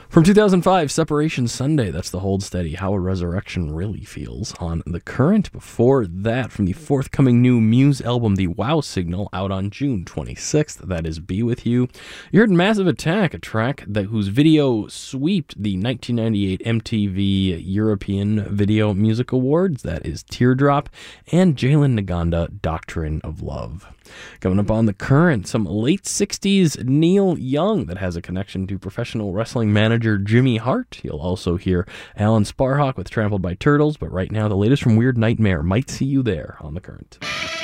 From 2005, Separation Sunday, that's the Hold Steady, How a Resurrection Really Feels on The Current. Before that, from the forthcoming new Muse album, The Wow Signal, out on June 26th, that is Be With You. You heard Massive Attack, a track whose video sweeped the 1998 MTV European Video Music Awards, that is Teardrop, and Jalen Naganda, Doctrine of Love. Coming up on The Current, some late 60s Neil Young that has a connection to professional wrestling manager Jimmy Hart. You'll also hear Alan Sparhawk with Trampled by Turtles, but right now the latest from Weird Nightmare, Might See You There on The Current.